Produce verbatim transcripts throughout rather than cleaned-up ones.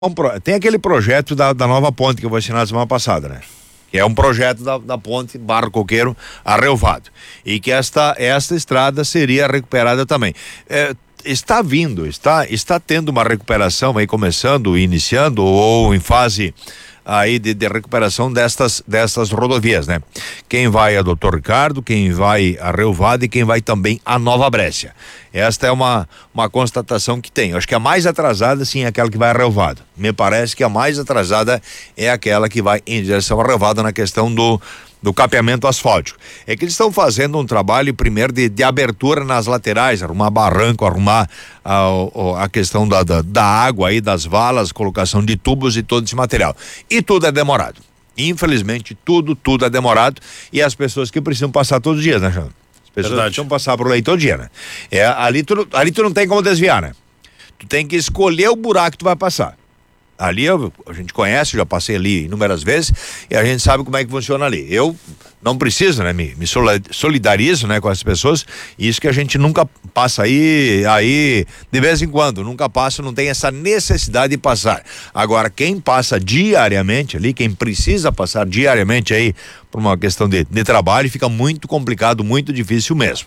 Um pro, tem aquele projeto da, da nova ponte que eu vou assinar semana passada, né? Que é um projeto da, da ponte Barro Coqueiro a Rio Vado. E que esta, esta estrada seria recuperada também. É, está vindo, está, está tendo uma recuperação aí, começando, iniciando ou em fase aí de, de recuperação destas, destas rodovias, né? Quem vai a Doutor Ricardo, quem vai a Rio Vado e quem vai também a Nova Brécia. Esta é uma, uma constatação que tem. Eu acho que a mais atrasada, sim, é aquela que vai a Rio Vado. Me parece que a mais atrasada é aquela que vai em direção a Rio Vado na questão do do capeamento asfáltico. É que eles estão fazendo um trabalho primeiro de, de abertura nas laterais, arrumar barranco, arrumar a, a questão da, da, da água aí, das valas, colocação de tubos e todo esse material. E tudo é demorado. Infelizmente, tudo, tudo é demorado e as pessoas que precisam passar todos os dias, né, Xandão? As pessoas Verdade. precisam passar por aí todo dia, né? É, ali, tu, ali tu não tem como desviar, né? Tu tem que escolher o buraco que tu vai passar. Ali eu, a gente conhece, já passei ali inúmeras vezes e a gente sabe como é que funciona ali. Eu não preciso, né? Me, me solidarizo, né, com as pessoas. Isso que a gente nunca passa aí, aí de vez em quando, nunca passa, não tem essa necessidade de passar. Agora, quem passa diariamente ali, quem precisa passar diariamente aí por uma questão de, de trabalho, fica muito complicado, muito difícil mesmo.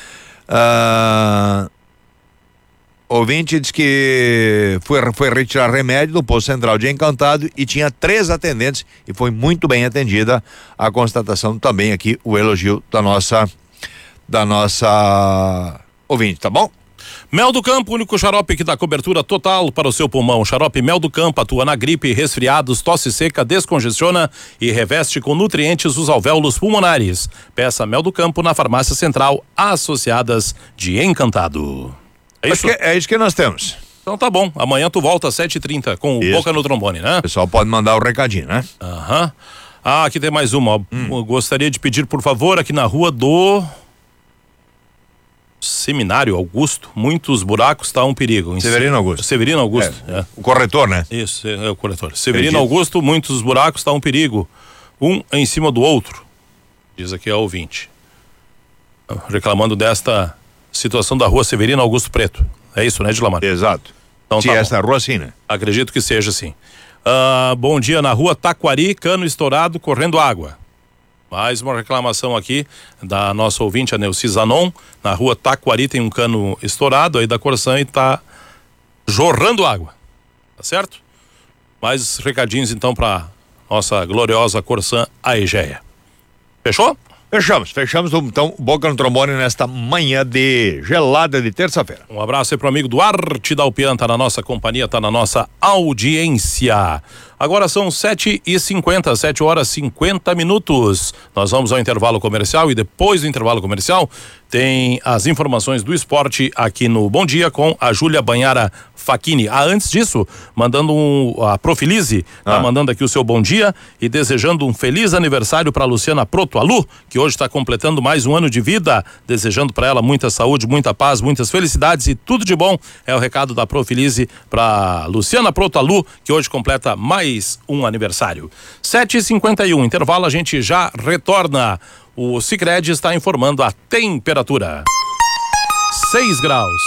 Ah... Ouvinte diz que foi, foi retirar remédio do posto central de Encantado e tinha três atendentes e foi muito bem atendida. A constatação também aqui, o elogio da nossa da nossa ouvinte, tá bom? Mel do Campo, único xarope que dá cobertura total para o seu pulmão. Xarope Mel do Campo atua na gripe, resfriados, tosse seca, descongestiona e reveste com nutrientes os alvéolos pulmonares. Peça Mel do Campo na Farmácia Central Associadas de Encantado. É isso? Acho que é isso que nós temos. Então tá bom, amanhã tu volta às sete e trinta com o Isso. Boca no Trombone, né? O pessoal pode mandar o recadinho, né? Aham. Uhum. Ah, aqui tem mais uma. Hum. Eu gostaria de pedir, por favor, aqui na rua do Seminário Augusto, muitos buracos, tá um perigo. Severino Augusto. Severino Augusto. É, é. O corretor, né? Isso, é, é o corretor. Severino Acredito. Augusto, muitos buracos, tá um perigo. Um em cima do outro, diz aqui a ouvinte. Reclamando desta situação da rua Severino Augusto Preto. É isso, né, Dilamar? Exato. Então, Se tá essa rua assim, né? Acredito que seja assim. Ah, bom dia, na rua Taquari, cano estourado, correndo água. Mais uma reclamação aqui da nossa ouvinte, a Neuci Zanon. Na rua Taquari tem um cano estourado aí da Corsan e tá jorrando água. Tá certo? Mais recadinhos então pra nossa gloriosa Corsan, a Egeia. Fechou? Fechamos, fechamos então Boca no Trombone nesta manhã de gelada de terça-feira. Um abraço aí pro amigo Duarte Dalpian, tá na nossa companhia, tá na nossa audiência. Agora são sete e cinquenta, sete horas e cinquenta minutos. Nós vamos ao intervalo comercial e depois do intervalo comercial tem as informações do esporte aqui no Bom Dia com a Júlia Banhara Facchini. Ah, antes disso, mandando um, a Profilize, tá ah. mandando aqui o seu bom dia e desejando um feliz aniversário para Luciana Proto, a Lu, que hoje está completando mais um ano de vida, desejando para ela muita saúde, muita paz, muitas felicidades e tudo de bom. É o recado da Profilize para Luciana Proto, a Lu, que hoje completa mais um aniversário. sete e cinquenta e um, intervalo, a gente já retorna. O Sicredi está informando a temperatura. seis graus.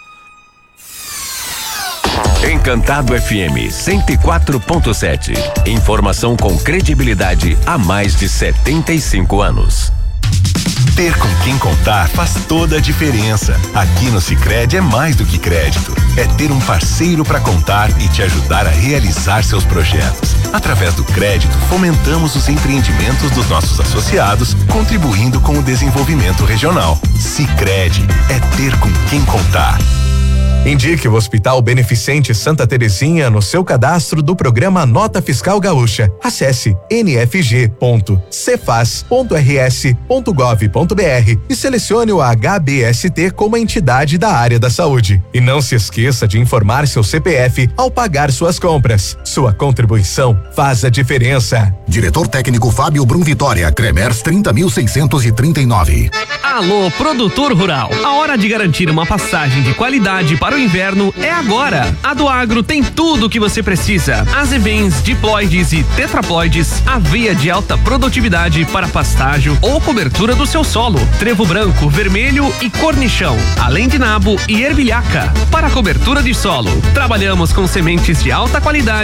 Encantado F M cento e quatro ponto sete. Informação com credibilidade há mais de setenta e cinco anos. Ter com quem contar faz toda a diferença. Aqui no Sicredi é mais do que crédito. É ter um parceiro para contar e te ajudar a realizar seus projetos. Através do crédito, fomentamos os empreendimentos dos nossos associados, contribuindo com o desenvolvimento regional. Sicredi é ter com quem contar. Indique o Hospital Beneficente Santa Terezinha no seu cadastro do programa Nota Fiscal Gaúcha. Acesse n f g ponto cefaz ponto r s ponto gov ponto b r e selecione o H B S T como entidade da área da saúde. E não se esqueça de informar seu C P F ao pagar suas compras. Sua contribuição faz a diferença. Diretor técnico Fábio Brum Vitória, Cremers trinta mil seiscentos e trinta e nove. Alô, produtor rural. A hora de garantir uma passagem de qualidade para para o inverno é agora. A do Agro tem tudo o que você precisa. Azevens, diploides e tetraploides, aveia de alta produtividade para pastágio ou cobertura do seu solo, trevo branco, vermelho e cornichão, além de nabo e ervilhaca para cobertura de solo. Trabalhamos com sementes de alta qualidade